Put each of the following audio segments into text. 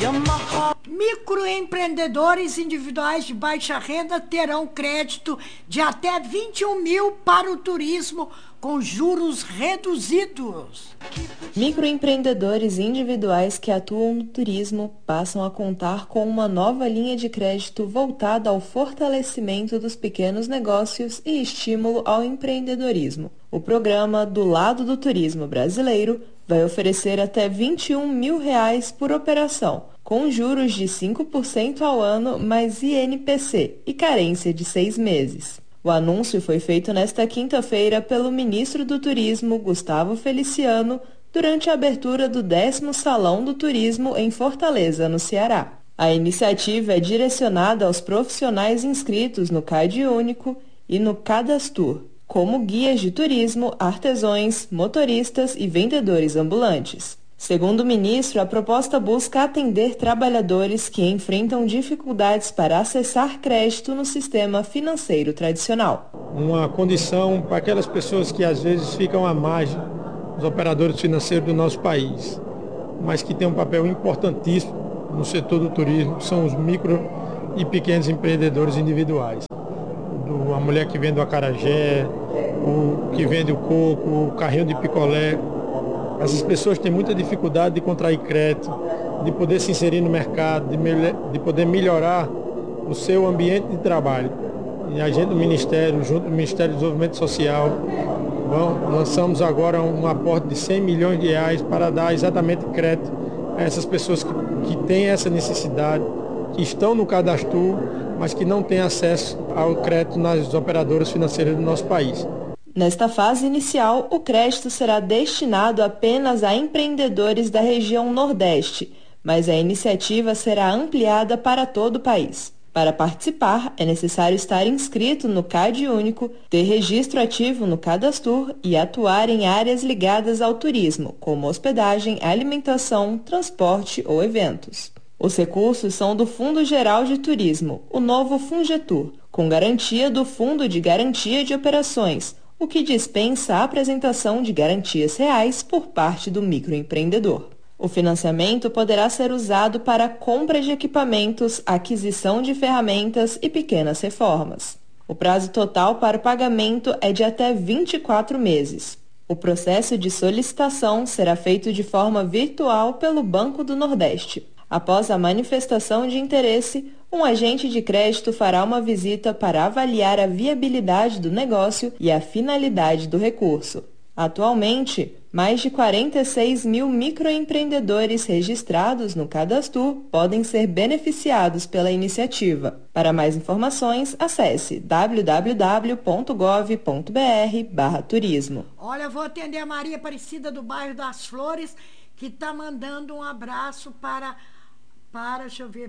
Microempreendedores individuais de baixa renda terão crédito de até 21 mil para o turismo com juros reduzidos. Microempreendedores individuais que atuam no turismo passam a contar com uma nova linha de crédito voltada ao fortalecimento dos pequenos negócios e estímulo ao empreendedorismo. O programa Do Lado do Turismo Brasileiro vai oferecer até R$21 mil por operação, com juros de 5% ao ano mais INPC e carência de 6 meses. O anúncio foi feito nesta quinta-feira pelo ministro do Turismo, Gustavo Feliciano, durante a abertura do 10º Salão do Turismo em Fortaleza, no Ceará. A iniciativa é direcionada aos profissionais inscritos no CadÚnico e no Cadastur, como guias de turismo, artesãos, motoristas e vendedores ambulantes. Segundo o ministro, a proposta busca atender trabalhadores que enfrentam dificuldades para acessar crédito no sistema financeiro tradicional. Uma condição para aquelas pessoas que às vezes ficam à margem dos operadores financeiros do nosso país, mas que têm um papel importantíssimo no setor do turismo, que são os micro e pequenos empreendedores individuais. A mulher que vende o acarajé, o que vende o coco, o carrinho de picolé. Essas pessoas têm muita dificuldade de contrair crédito, de poder se inserir no mercado, de poder melhorar o seu ambiente de trabalho. E a gente do Ministério, junto do Ministério do Desenvolvimento Social, lançamos agora um aporte de R$100 milhões para dar exatamente crédito a essas pessoas que têm essa necessidade, que estão no cadastro, mas que não têm acesso ao crédito nas operadoras financeiras do nosso país. Nesta fase inicial, o crédito será destinado apenas a empreendedores da região Nordeste, mas a iniciativa será ampliada para todo o país. Para participar, é necessário estar inscrito no CadÚnico, ter registro ativo no Cadastur e atuar em áreas ligadas ao turismo, como hospedagem, alimentação, transporte ou eventos. Os recursos são do Fundo Geral de Turismo, o novo Fungetur, com garantia do Fundo de Garantia de Operações, o que dispensa a apresentação de garantias reais por parte do microempreendedor. O financiamento poderá ser usado para compra de equipamentos, aquisição de ferramentas e pequenas reformas. O prazo total para o pagamento é de até 24 meses. O processo de solicitação será feito de forma virtual pelo Banco do Nordeste. Após a manifestação de interesse, um agente de crédito fará uma visita para avaliar a viabilidade do negócio e a finalidade do recurso. Atualmente, mais de 46 mil microempreendedores registrados no Cadastur podem ser beneficiados pela iniciativa. Para mais informações, acesse www.gov.br/turismo. Olha, vou atender a Maria Aparecida do bairro das Flores, que está mandando um abraço para deixa eu ver,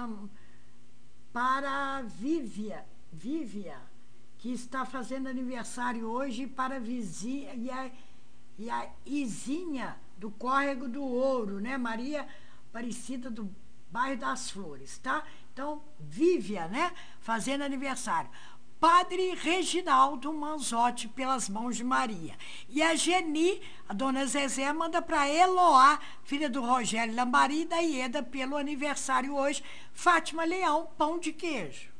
para a Vívia, que está fazendo aniversário hoje, para a vizinha e a Izinha do Córrego do Ouro, né? Maria Aparecida do bairro das Flores, tá? Então, Vívia, né? Fazendo aniversário. Padre Reginaldo Manzotti, pelas mãos de Maria. E a Geni, a dona Zezé, manda para Eloá, filha do Rogério Lambari, da Ieda, pelo aniversário hoje. Fátima Leão, pão de queijo.